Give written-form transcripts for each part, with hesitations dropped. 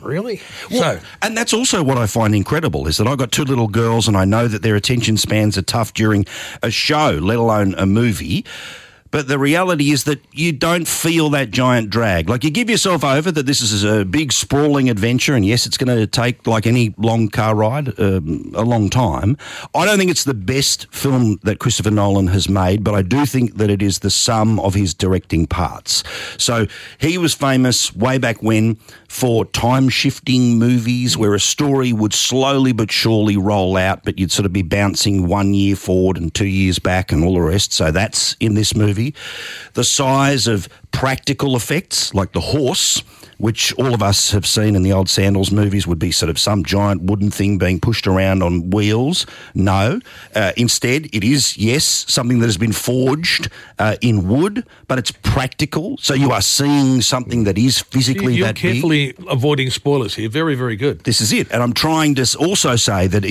Really? Well, and that's also what I find incredible is that I've got two little girls and I know that their attention spans are tough during a show, let alone a movie. But the reality is that you don't feel that giant drag. Like, you give yourself over that this is a big, sprawling adventure, and yes, it's going to take, like any long car ride, a long time. I don't think it's the best film that Christopher Nolan has made, but I do think that it is the sum of his directing parts. So he was famous way back when for time-shifting movies where a story would slowly but surely roll out, but you'd sort of be bouncing 1 year forward and 2 years back and all the rest. So that's in this movie. The size of practical effects, like the horse, which all of us have seen in the old Sandals movies, would be sort of some giant wooden thing being pushed around on wheels. No. Instead, it is, yes, something that has been forged in wood, but it's practical. So you are seeing something that is physically that big. You're carefully avoiding spoilers here. Very, very good. This is it. And I'm trying to also say that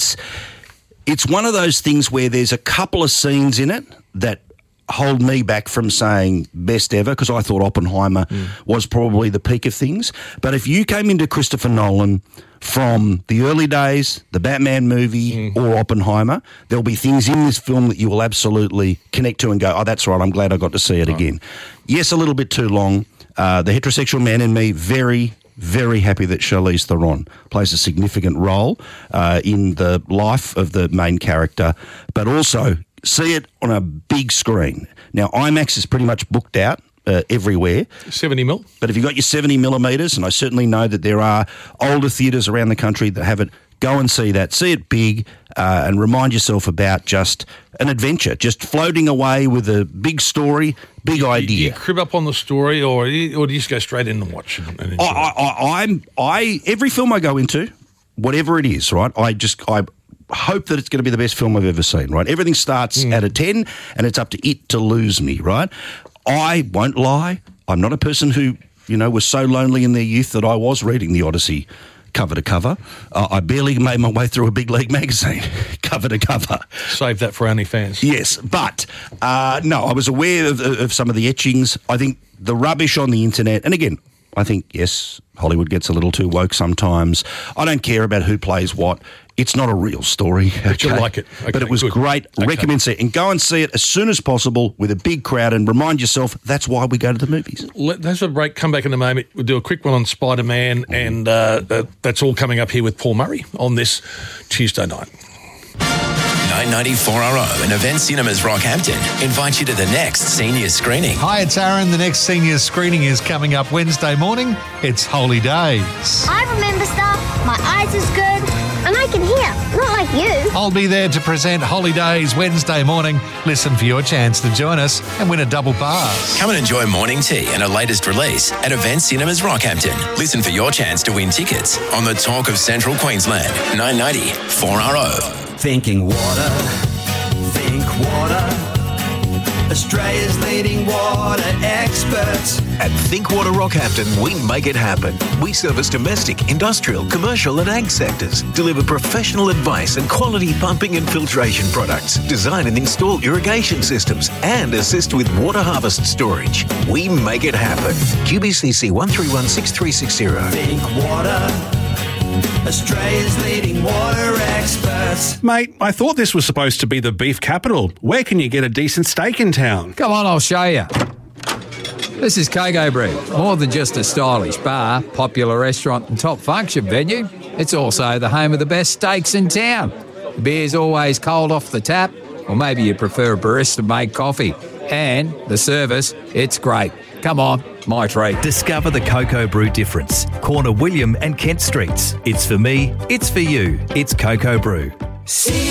it's one of those things where there's a couple of scenes in it that hold me back from saying best ever, because I thought Oppenheimer was probably the peak of things. But if you came into Christopher Nolan from the early days, the Batman movie or Oppenheimer, there'll be things in this film that you will absolutely connect to and go, oh, that's right, I'm glad I got to see it again. Yes, a little bit too long. The heterosexual man in me, very, very happy that Charlize Theron plays a significant role in the life of the main character, but also see it on a big screen. Now, IMAX is pretty much booked out everywhere. 70 mil. But if you've got your 70 millimetres, and I certainly know that there are older theatres around the country that have it, go and see that. See it big and remind yourself about just an adventure, just floating away with a big story, big idea. Do you crib up on the story or do you just go straight in and watch it? And every film I go into, whatever it is, right, I hope that it's going to be the best film I've ever seen, right? Everything starts at a 10 and it's up to it to lose me, right? I won't lie. I'm not a person who, was so lonely in their youth that I was reading the Odyssey cover to cover. I barely made my way through a Big League magazine cover to cover. Save that for OnlyFans. Yes, but no, I was aware of some of the etchings. I think the rubbish on the internet, and again, I think, yes, Hollywood gets a little too woke sometimes. I don't care about who plays what. It's not a real story. But you like it. Okay, but it was great. Okay. Recommend it. And go and see it as soon as possible with a big crowd and remind yourself that's why we go to the movies. Let's have a break. Come back in a moment. We'll do a quick one on Spider-Man and that's all coming up here with Paul Murray on this Tuesday night. 994RO and Event Cinemas Rockhampton invite you to the next senior screening. Hi, it's Aaron. The next senior screening is coming up Wednesday morning. It's Holy Days. I remember stuff. My eyes is good. And I can hear, not like you. I'll be there to present Holy Days Wednesday morning. Listen for your chance to join us and win a double pass. Come and enjoy morning tea and a latest release at Event Cinemas Rockhampton. Listen for your chance to win tickets on the Talk of Central Queensland. 990 4RO. Thinking water, think water. Australia's leading water experts. At Think Water Rockhampton, we make it happen. We service domestic, industrial, commercial and ag sectors, deliver professional advice and quality pumping and filtration products, design and install irrigation systems, and assist with water harvest storage. We make it happen. QBCC 1316360. Think water. Australia's leading water experts. Mate, I thought this was supposed to be the beef capital. Where can you get a decent steak in town? Come on, I'll show you. This is Coco Brew. More than just a stylish bar, popular restaurant and top function venue, it's also the home of the best steaks in town. The beer's always cold off the tap, or maybe you prefer a barista-made coffee. And the service, it's great. Come on, my treat. Discover the Coco Brew difference. Corner William and Kent Streets. It's for me, it's for you. It's Coco Brew.